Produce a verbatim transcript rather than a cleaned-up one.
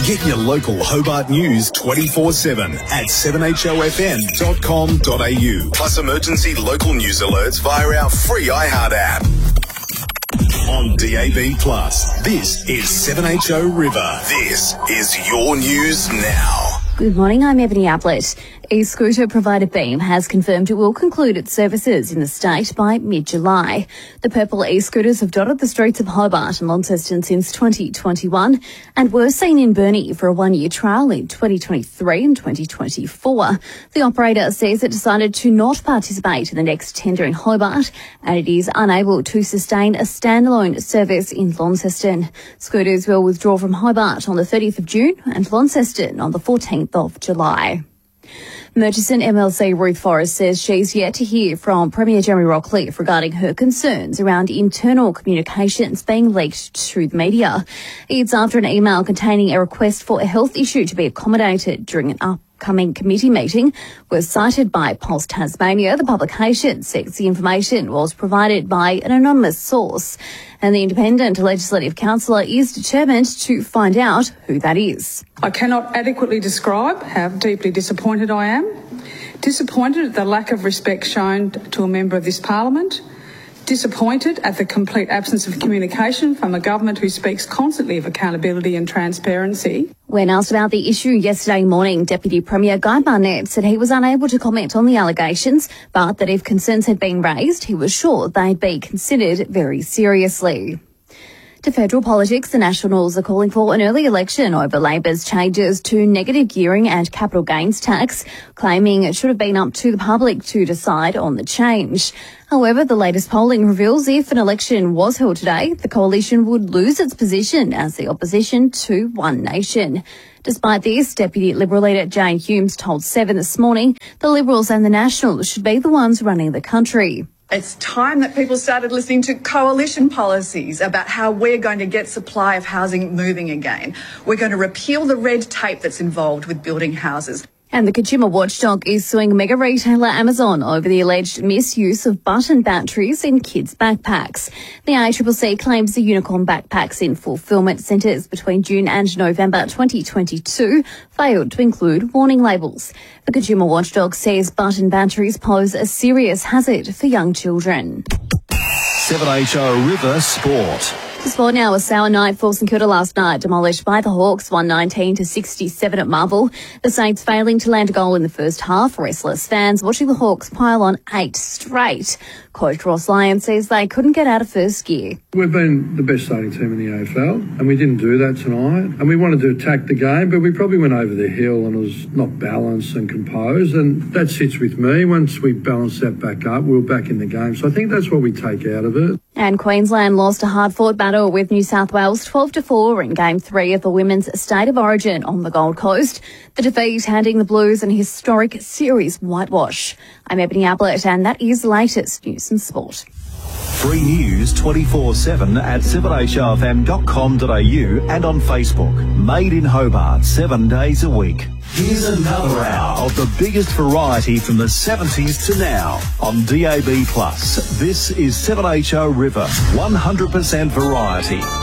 Get your local Hobart news twenty-four seven at seven h o f m dot com dot a u. Plus emergency local news alerts via our free iHeart app. On D A B Plus, this is seven H O River. This is your news now. Good morning, I'm Ebony Ablett. E-scooter provider Beam has confirmed it will conclude its services in the state by mid-July. The purple e-scooters have dotted the streets of Hobart and Launceston since twenty twenty-one and were seen in Burnie for a one-year trial in twenty twenty-three and twenty twenty-four. The operator says it decided to not participate in the next tender in Hobart and it is unable to sustain a standalone service in Launceston. Scooters will withdraw from Hobart on the thirtieth of June and Launceston on the fourteenth of July. Murchison M L C Ruth Forrest says she's yet to hear from Premier Jeremy Rockliff regarding her concerns around internal communications being leaked to the media. It's after an email containing a request for a health issue to be accommodated during an upcoming committee meeting was cited by Pulse Tasmania. The publication says the information was provided by an anonymous source and the independent legislative councillor is determined to find out who that is. I cannot adequately describe how deeply disappointed I am. Disappointed at the lack of respect shown to a member of this parliament. Disappointed at the complete absence of communication from a government who speaks constantly of accountability and transparency. When asked about the issue yesterday morning, Deputy Premier Guy Barnett said he was unable to comment on the allegations, but that if concerns had been raised, he was sure they'd be considered very seriously. To federal politics, the Nationals are calling for an early election over Labor's changes to negative gearing and capital gains tax, claiming it should have been up to the public to decide on the change. However, the latest polling reveals if an election was held today, the coalition would lose its position as the opposition to One Nation. Despite this, Deputy Liberal leader Jane Humes told Seven this morning the Liberals and the Nationals should be the ones running the country. It's time that people started listening to coalition policies about how we're going to get supply of housing moving again. We're going to repeal the red tape that's involved with building houses. And the consumer watchdog is suing mega retailer Amazon over the alleged misuse of button batteries in kids' backpacks. The A C C C claims the unicorn backpacks in fulfilment centres between June and November twenty twenty-two failed to include warning labels. The consumer watchdog says button batteries pose a serious hazard for young children. seven H O River Sport. The sport now, a sour night for St Kilda last night, demolished by the Hawks, one nineteen to sixty-seven at Marvel. The Saints failing to land a goal in the first half. Restless fans watching the Hawks pile on eight straight. Coach Ross Lyon says they couldn't get out of first gear. We've been the best starting team in the A F L, and we didn't do that tonight. And we wanted to attack the game, but we probably went over the hill and it was not balanced and composed. And that sits with me. Once we balance that back up, we were back in the game. So I think that's what we take out of it. And Queensland lost a hard-fought battle with New South Wales twelve to four in Game three of the Women's State of Origin on the Gold Coast. The defeat handing the Blues an historic series whitewash. I'm Ebony Ablett and that is the latest news and sport. Free news twenty-four seven at seven h o f m dot com dot a u and on Facebook. Made in Hobart, seven days a week. Here's another hour of the biggest variety from the seventies to now on D A B Plus. This is seven H O River, one hundred percent variety.